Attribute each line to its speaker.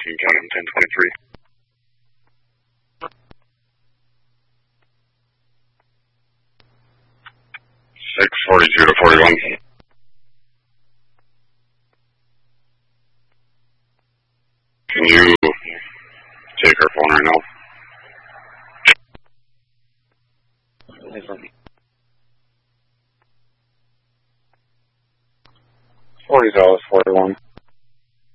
Speaker 1: County 1023. 642 to 41. Can you take her phone right now? 40 41.